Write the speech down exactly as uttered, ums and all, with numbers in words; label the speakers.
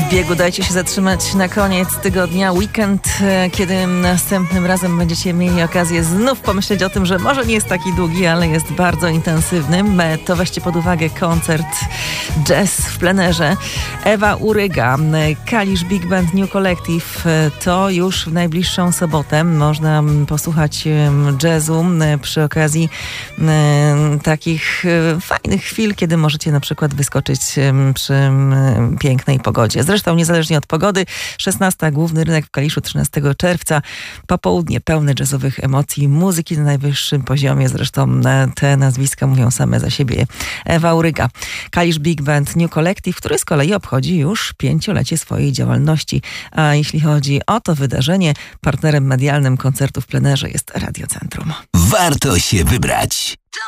Speaker 1: w biegu. Dajcie się zatrzymać na koniec tygodnia, weekend, kiedy następnym razem będziecie mieli okazję znów pomyśleć o tym, że może nie jest taki długi, ale jest bardzo intensywny. To weźcie pod uwagę koncert jazz w plenerze. Ewa Uryga, Kalisz Big Band New Collective. To już w najbliższą sobotę można posłuchać jazzu przy okazji takich fajnych chwil, kiedy możecie na przykład wyskoczyć przy pięknej pogodzie. Zresztą niezależnie od pogody, szesnasta główny rynek w Kaliszu trzynastego czerwca. Popołudnie pełne jazzowych emocji, muzyki na najwyższym poziomie. Zresztą te nazwiska mówią same za siebie. Ewa Uryga, Kalisz Big Band New Collective, który z kolei obchodzi już pięciolecie swojej działalności. A jeśli chodzi o to wydarzenie, partnerem medialnym koncertu w plenerze jest Radio Centrum.
Speaker 2: Warto się wybrać.